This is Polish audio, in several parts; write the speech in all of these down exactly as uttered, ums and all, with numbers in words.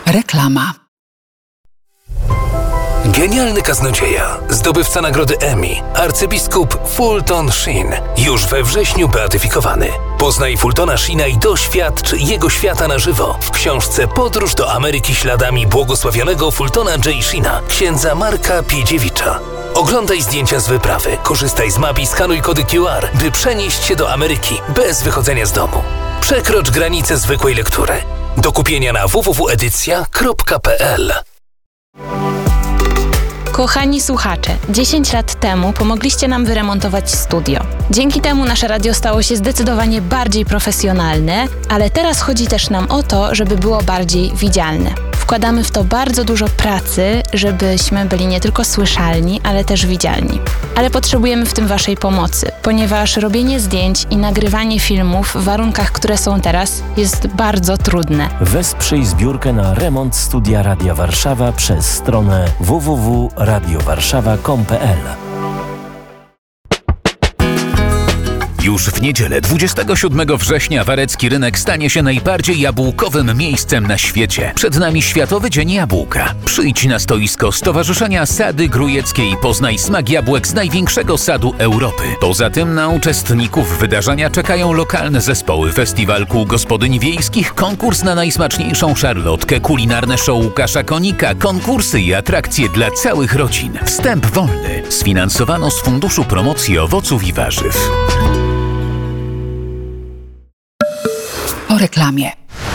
Reklama. Genialny kaznodzieja, zdobywca nagrody Emmy, arcybiskup Fulton Sheen, już we wrześniu beatyfikowany. Poznaj Fultona Sheena i doświadcz jego świata na żywo w książce Podróż do Ameryki śladami błogosławionego Fultona J. Sheena, księdza Marka Piedziewicza. Oglądaj zdjęcia z wyprawy, korzystaj z map i skanuj kody Q R, by przenieść się do Ameryki bez wychodzenia z domu. Przekrocz granicę zwykłej lektury. Do kupienia na w w w kropka edycja kropka p l. Kochani słuchacze, dziesięć lat temu pomogliście nam wyremontować studio. Dzięki temu nasze radio stało się zdecydowanie bardziej profesjonalne, ale teraz chodzi też nam o to, żeby było bardziej widzialne. Wkładamy w to bardzo dużo pracy, żebyśmy byli nie tylko słyszalni, ale też widzialni. Ale potrzebujemy w tym waszej pomocy, ponieważ robienie zdjęć i nagrywanie filmów w warunkach, które są teraz, jest bardzo trudne. Wesprzyj zbiórkę na remont studia Radia Warszawa przez stronę w w w kropka radio warszawa kropka com kropka p l. Już w niedzielę dwudziestego siódmego września Warecki Rynek stanie się najbardziej jabłkowym miejscem na świecie. Przed nami Światowy Dzień Jabłka. Przyjdź na stoisko Stowarzyszenia Sady Grujeckie i poznaj smak jabłek z największego sadu Europy. Poza tym na uczestników wydarzenia czekają lokalne zespoły, festiwal kół gospodyń wiejskich, konkurs na najsmaczniejszą szarlotkę, kulinarne show Łukasza Konika, konkursy i atrakcje dla całych rodzin. Wstęp wolny. Sfinansowano z Funduszu Promocji Owoców i Warzyw. Po reklamie.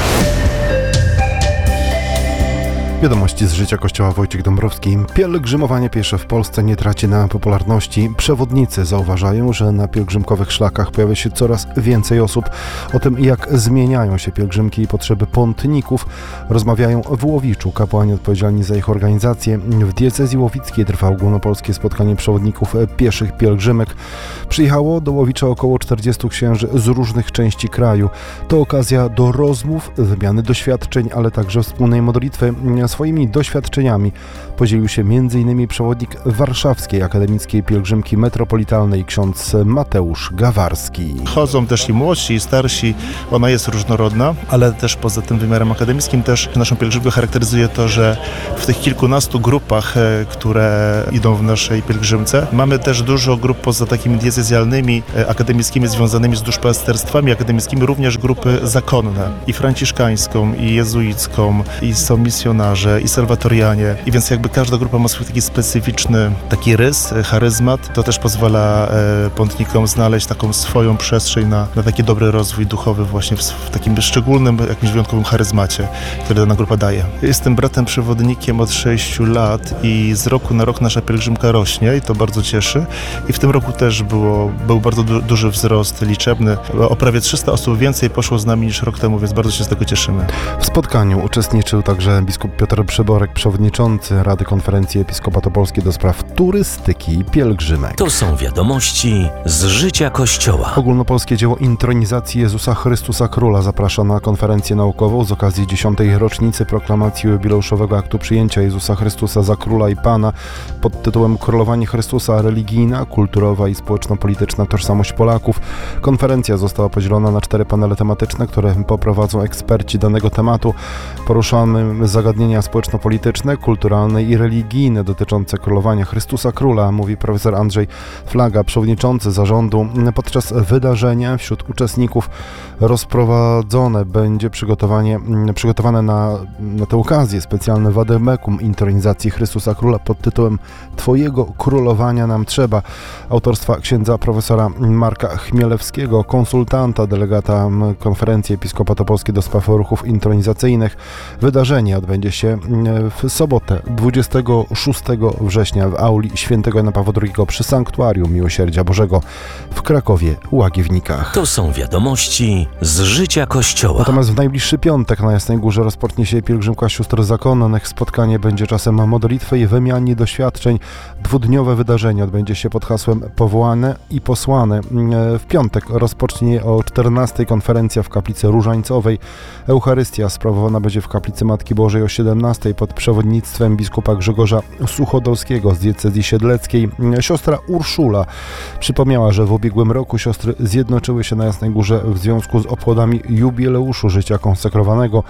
Wiadomości z życia Kościoła. Wojciech Dąbrowski. Pielgrzymowanie piesze w Polsce nie traci na popularności. Przewodnicy zauważają, że na pielgrzymkowych szlakach pojawia się coraz więcej osób. O tym, jak zmieniają się pielgrzymki i potrzeby pątników, rozmawiają w Łowiczu kapłani odpowiedzialni za ich organizację. W diecezji łowickiej trwa ogólnopolskie spotkanie przewodników pieszych pielgrzymek. Przyjechało do Łowicza około czterdziestu księży z różnych części kraju. To okazja do rozmów, wymiany doświadczeń, ale także wspólnej modlitwy. Swoimi doświadczeniami podzielił się między innymi przewodnik Warszawskiej Akademickiej Pielgrzymki Metropolitalnej ksiądz Mateusz Gawarski. Chodzą też i młodsi, i starsi, ona jest różnorodna, ale też poza tym wymiarem akademickim też naszą pielgrzymkę charakteryzuje to, że w tych kilkunastu grupach, które idą w naszej pielgrzymce, mamy też dużo grup poza takimi diecezjalnymi, akademickimi związanymi z duszpasterstwami akademickimi, również grupy zakonne i franciszkańską, i jezuicką, i są misjonarze, i salwatorianie, i więc jakby każda grupa ma swój taki specyficzny taki rys, charyzmat. To też pozwala e, pątnikom znaleźć taką swoją przestrzeń na, na taki dobry rozwój duchowy właśnie w, w takim szczególnym, jakimś wyjątkowym charyzmacie, który dana grupa daje. Jestem bratem przewodnikiem od sześciu lat i z roku na rok nasza pielgrzymka rośnie i to bardzo cieszy. I w tym roku też było, był bardzo du- duży wzrost liczebny. O prawie trzysta osób więcej poszło z nami niż rok temu, więc bardzo się z tego cieszymy. W spotkaniu uczestniczył także biskup Piotr Przyborek, przewodniczący Rady Konferencji Episkopatu Polskiej do spraw turystyki i pielgrzymek. To są wiadomości z życia Kościoła. Ogólnopolskie dzieło intronizacji Jezusa Chrystusa Króla zaprasza na konferencję naukową z okazji dziesiątej rocznicy proklamacji jubileuszowego aktu przyjęcia Jezusa Chrystusa za Króla i Pana pod tytułem Królowanie Chrystusa, religijna, kulturowa i społeczno-polityczna tożsamość Polaków. Konferencja została podzielona na cztery panele tematyczne, które poprowadzą eksperci danego tematu. Poruszamy zagadnienia społeczno-polityczne, kulturalne i religijne dotyczące królowania Chrystusa Króla, mówi profesor Andrzej Flaga, przewodniczący zarządu. Podczas wydarzenia wśród uczestników rozprowadzone będzie przygotowanie, przygotowane na, na tę okazję specjalne wademekum intronizacji Chrystusa Króla pod tytułem Twojego królowania nam trzeba, autorstwa księdza profesora Marka Chmielewskiego, konsultanta, delegata Konferencji Episkopatu Polskiej do spraw ruchów intronizacyjnych. Wydarzenie odbędzie się w sobotę dwudziestego szóstego września w auli świętego Jana Pawła drugiego przy Sanktuarium Miłosierdzia Bożego w Krakowie, Łagiewnikach. To są wiadomości z życia Kościoła. Natomiast w najbliższy piątek na Jasnej Górze rozpocznie się pielgrzymka sióstr zakonnych. Spotkanie będzie czasem modlitwy i wymiany doświadczeń. Dwudniowe wydarzenie odbędzie się pod hasłem Powołane i posłane. W piątek rozpocznie o czternastej konferencja w kaplicy Różańcowej. Eucharystia sprawowana będzie w kaplicy Matki Bożej o siedemnastej pod przewodnictwem biskupa Grzegorza Suchodolskiego z diecezji siedleckiej. Siostra Urszula przypomniała, że w ubiegłym roku siostry zjednoczyły się na Jasnej Górze w związku z obchodami jubileuszu życia konsekrowanego.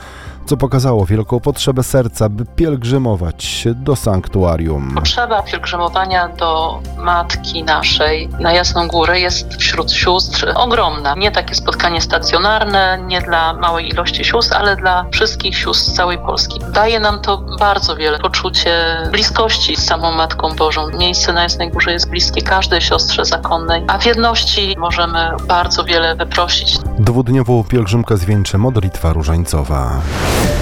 co pokazało wielką potrzebę serca, by pielgrzymować do sanktuarium. Potrzeba pielgrzymowania do Matki naszej na Jasną Górę jest wśród sióstr ogromna. Nie takie spotkanie stacjonarne, nie dla małej ilości sióstr, ale dla wszystkich sióstr z całej Polski. Daje nam to bardzo wiele poczucie bliskości z samą Matką Bożą. Miejsce na Jasnej Górze jest bliskie każdej siostrze zakonnej, a w jedności możemy bardzo wiele wyprosić. Dwudniową pielgrzymkę zwieńczy modlitwa różańcowa.